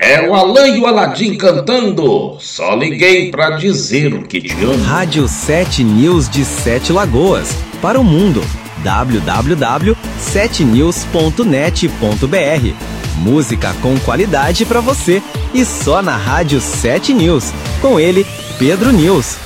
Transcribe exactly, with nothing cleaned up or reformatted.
É o Alan e o Aladim cantando. Só liguei pra dizer o que te amo. Rádio sete News de Sete Lagoas. Para o mundo. w w w ponto sete news ponto net ponto b r. Música com qualidade para você. E só na Rádio sete News. Com ele, Pedro News.